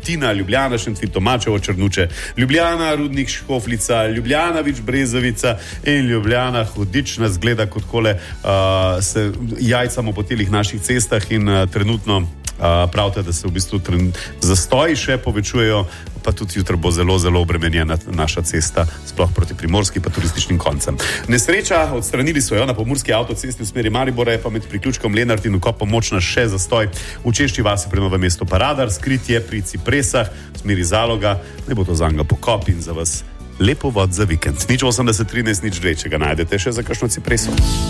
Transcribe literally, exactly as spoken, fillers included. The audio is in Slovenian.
Šentina, Ljubljana, Šentvid, Tomačevo, Črnuče, Ljubljana, Rudnik, Škofljica, Ljubljana, Vič, Brezovica in Ljubljana, hudič nas gleda kot kole uh, se jajcamo po telih naših cestah in uh, trenutno Uh, pravite, da se v bistvu tren... zastoji še povečujejo, pa tudi jutro bo zelo, zelo obremenjena naša cesta, sploh proti primorski pa turističnim koncem. Nesreča, odstranili so jo na pomurski avtocesti v smeri Maribora, je pa med priključkom Lenart in Vkop Pomočna še zastoj. V Češči vasi pri Novem mestu pa Radar, skritje pri Cipresah, v smeri Zaloga, ne bo to zanga pokop in za vas lepo vod za vikend. Nič osemdeset trinajst, nič dve, če ga najdete še za kakšno Cipreso.